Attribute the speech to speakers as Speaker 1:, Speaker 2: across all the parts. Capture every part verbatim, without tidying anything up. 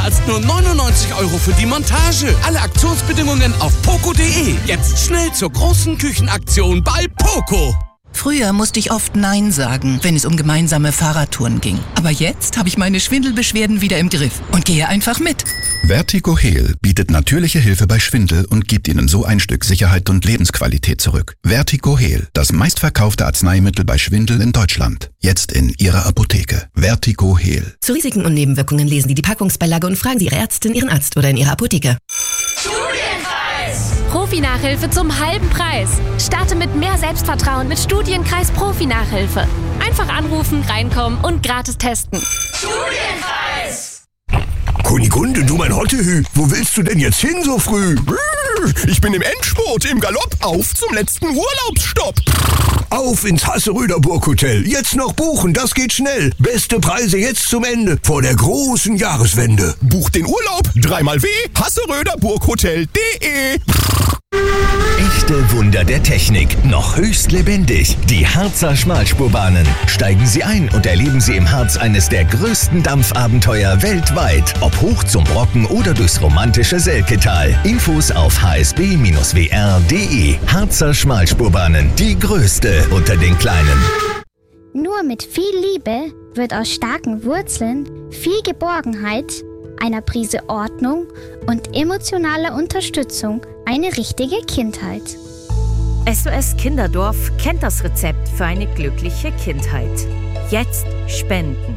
Speaker 1: zahlst nur neunundneunzig Euro für die Montage. Alle Aktionsbedingungen auf poco punkt de. Jetzt schnell zur großen Küchenaktion bei Poco.
Speaker 2: Früher musste ich oft Nein sagen, wenn es um gemeinsame Fahrradtouren ging. Aber jetzt habe ich meine Schwindelbeschwerden wieder im Griff und gehe einfach mit.
Speaker 3: Vertigo-Heal bietet natürliche Hilfe bei Schwindel und gibt Ihnen so ein Stück Sicherheit und Lebensqualität zurück. Vertigo-Heal, das meistverkaufte Arzneimittel bei Schwindel in Deutschland. Jetzt in Ihrer Apotheke. Vertigo-Heal.
Speaker 4: Zu Risiken und Nebenwirkungen lesen Sie die Packungsbeilage und fragen Sie Ihre Ärztin, Ihren Arzt oder in Ihrer Apotheke.
Speaker 5: Profi-Nachhilfe zum halben Preis. Starte mit mehr Selbstvertrauen mit Studienkreis Profi-Nachhilfe. Einfach anrufen, reinkommen und gratis testen.
Speaker 6: Studienkreis! Kunigunde, du mein Hottehü, wo willst du denn jetzt hin so früh?
Speaker 7: Ich bin im Endspurt, im Galopp, auf zum letzten Urlaubsstopp.
Speaker 6: Auf ins Hasseröder Burghotel. Jetzt noch buchen, das geht schnell. Beste Preise jetzt zum Ende, vor der großen Jahreswende.
Speaker 7: Buch den Urlaub, dreimal w, hasseröder burghotel punkt de.
Speaker 8: Echte Wunder der Technik, noch höchst lebendig. Die Harzer Schmalspurbahnen. Steigen Sie ein und erleben Sie im Harz eines der größten Dampfabenteuer weltweit. Ob hoch zum Brocken oder durchs romantische Selketal. Infos auf h s b w r punkt de. Harzer Schmalspurbahnen, die größte unter den kleinen.
Speaker 9: Nur mit viel Liebe wird aus starken Wurzeln viel Geborgenheit, einer Prise Ordnung und emotionaler Unterstützung eine richtige Kindheit.
Speaker 10: S O S Kinderdorf kennt das Rezept für eine glückliche Kindheit. Jetzt spenden.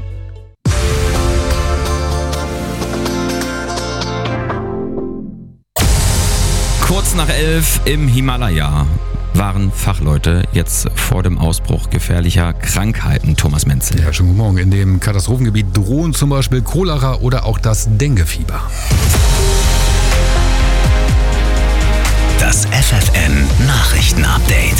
Speaker 11: Kurz nach elf im Himalaya waren Fachleute jetzt vor dem Ausbruch gefährlicher Krankheiten. Thomas Menzel.
Speaker 12: Ja, schönen guten Morgen. In dem Katastrophengebiet drohen zum Beispiel Cholera oder auch das Denguefieber.
Speaker 8: Das F F N-Nachrichten-Update.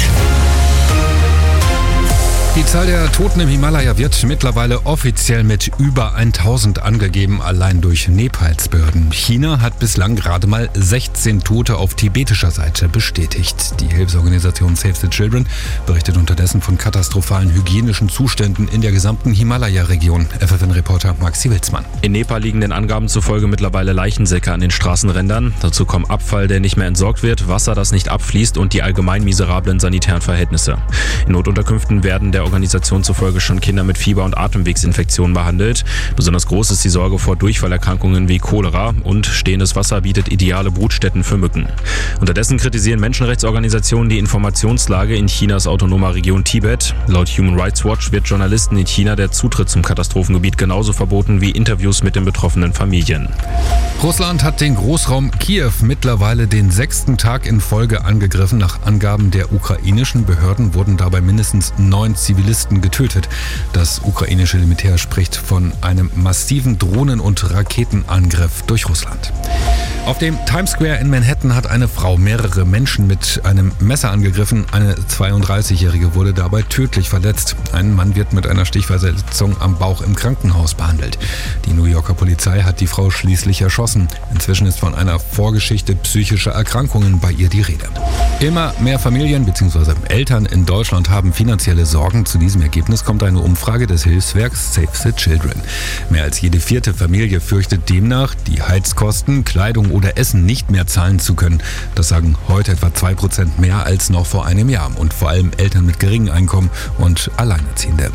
Speaker 12: Die Zahl der Toten im Himalaya wird mittlerweile offiziell mit über tausend angegeben, allein durch Nepals Behörden. China hat bislang gerade mal sechzehn Tote auf tibetischer Seite bestätigt. Die Hilfsorganisation Save the Children berichtet unterdessen von katastrophalen hygienischen Zuständen in der gesamten Himalaya-Region. F F N-Reporter Maxi Wilsmann.
Speaker 13: In Nepal liegen den Angaben zufolge mittlerweile Leichensäcke an den Straßenrändern. Dazu kommen Abfall, der nicht mehr entsorgt wird, Wasser, das nicht abfließt und die allgemein miserablen sanitären Verhältnisse. In Notunterkünften werden der Organisation zufolge schon Kinder mit Fieber- und Atemwegsinfektionen behandelt. Besonders groß ist die Sorge vor Durchfallerkrankungen wie Cholera und stehendes Wasser bietet ideale Brutstätten für Mücken. Unterdessen kritisieren Menschenrechtsorganisationen die Informationslage in Chinas autonomer Region Tibet. Laut Human Rights Watch wird Journalisten in China der Zutritt zum Katastrophengebiet genauso verboten wie Interviews mit den betroffenen Familien.
Speaker 12: Russland hat den Großraum Kiew mittlerweile den sechsten Tag in Folge angegriffen. Nach Angaben der ukrainischen Behörden wurden dabei mindestens neun Zivilisten getötet. Das ukrainische Militär spricht von einem massiven Drohnen- und Raketenangriff durch Russland. Auf dem Times Square in Manhattan hat eine Frau mehrere Menschen mit einem Messer angegriffen. Eine zweiunddreißigjährige wurde dabei tödlich verletzt. Ein Mann wird mit einer Stichverletzung am Bauch im Krankenhaus behandelt. Die New Yorker Polizei hat die Frau schließlich erschossen. Inzwischen ist von einer Vorgeschichte psychischer Erkrankungen bei ihr die Rede. Immer mehr Familien bzw. Eltern in Deutschland haben finanzielle Sorgen. Zu diesem Ergebnis kommt eine Umfrage des Hilfswerks Save the Children. Mehr als jede vierte Familie fürchtet demnach, die Heizkosten, Kleidung oder Essen nicht mehr zahlen zu können. Das sagen heute etwa zwei Prozent mehr als noch vor einem Jahr. Und vor allem Eltern mit geringem Einkommen und Alleinerziehende.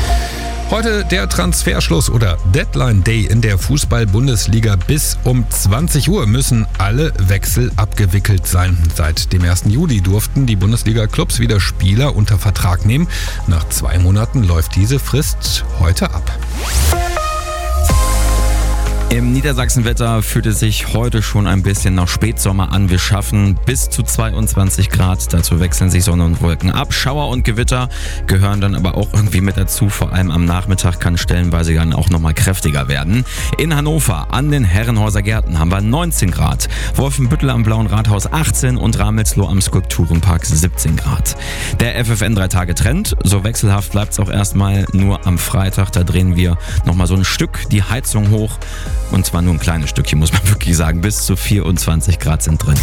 Speaker 12: Heute der Transferschluss oder Deadline Day in der Fußball-Bundesliga. Bis um zwanzig Uhr müssen alle Wechsel abgewickelt sein. Seit dem ersten Juli durften die Bundesliga-Clubs wieder Spieler unter Vertrag nehmen. Nach zwei Monaten läuft diese Frist heute ab.
Speaker 11: Im Niedersachsenwetter fühlt es sich heute schon ein bisschen nach Spätsommer an. Wir schaffen bis zu zweiundzwanzig Grad. Dazu wechseln sich Sonne und Wolken ab. Schauer und Gewitter gehören dann aber auch irgendwie mit dazu. Vor allem am Nachmittag kann stellenweise dann auch nochmal kräftiger werden. In Hannover an den Herrenhäuser Gärten haben wir neunzehn Grad. Wolfenbüttel am Blauen Rathaus achtzehn und Ramelsloh am Skulpturenpark siebzehn Grad. Der F F N drei Tage Trend. So wechselhaft bleibt es auch erstmal nur am Freitag. Da drehen wir nochmal so ein Stück die Heizung hoch. Und zwar nur ein kleines Stückchen, muss man wirklich sagen. Bis zu vierundzwanzig Grad sind drin.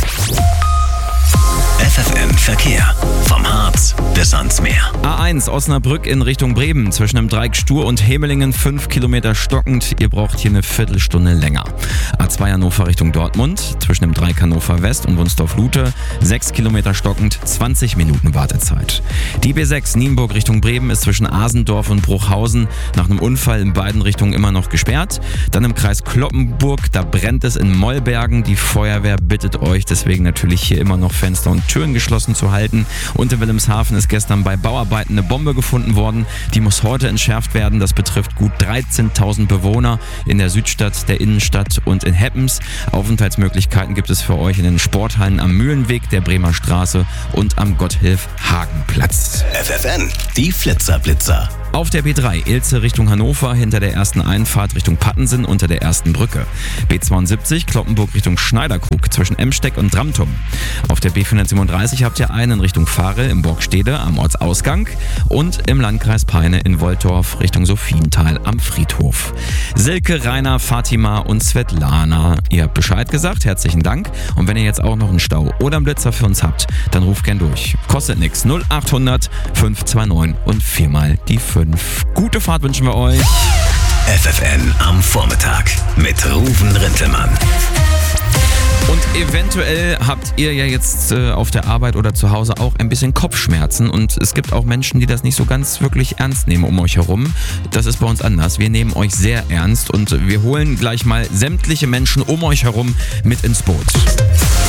Speaker 8: F F N Verkehr. Vom Harz bis ans Meer.
Speaker 11: A eins Osnabrück in Richtung Bremen. Zwischen dem Dreieck Stur und Hemelingen fünf Kilometer stockend. Ihr braucht hier eine Viertelstunde länger. zwei Hannover Richtung Dortmund, zwischen dem Dreieck Hannover West und Wunsdorf-Lute, sechs Kilometer stockend, zwanzig Minuten Wartezeit. Die B sechs Nienburg Richtung Bremen ist zwischen Asendorf und Bruchhausen nach einem Unfall in beiden Richtungen immer noch gesperrt. Dann im Kreis Cloppenburg, da brennt es in Mollbergen. Die Feuerwehr bittet euch deswegen natürlich hier immer noch Fenster und Türen geschlossen zu halten. Und in Wilhelmshaven ist gestern bei Bauarbeiten eine Bombe gefunden worden. Die muss heute entschärft werden. Das betrifft gut dreizehntausend Bewohner in der Südstadt, der Innenstadt und in Heppens. Aufenthaltsmöglichkeiten gibt es für euch in den Sporthallen am Mühlenweg, der Bremer Straße und am Gotthilf-Hagenplatz.
Speaker 8: F F N, die Flitzerblitzer.
Speaker 11: Auf der B drei Ilze Richtung Hannover hinter der ersten Einfahrt Richtung Pattensen unter der ersten Brücke. B zweiundsiebzig Kloppenburg Richtung Schneiderkrug zwischen Emsteck und Dramtum. Auf der B vierhundertsiebenunddreißig habt ihr einen Richtung Farel im Borgstede am Ortsausgang und im Landkreis Peine in Wolldorf Richtung Sophiental am Friedhof. Silke, Rainer, Fatima und Svetlana. Ihr habt Bescheid gesagt, herzlichen Dank. Und wenn ihr jetzt auch noch einen Stau oder einen Blitzer für uns habt, dann ruft gern durch. Kostet nix. null achthundert fünf zwei neun und viermal die fünf. Gute Fahrt wünschen wir euch.
Speaker 8: F F N am Vormittag mit Ruven Rintelmann.
Speaker 11: Und eventuell habt ihr ja jetzt äh, auf der Arbeit oder zu Hause auch ein bisschen Kopfschmerzen und es gibt auch Menschen, die das nicht so ganz wirklich ernst nehmen um euch herum. Das ist bei uns anders. Wir nehmen euch sehr ernst und wir holen gleich mal sämtliche Menschen um euch herum mit ins Boot.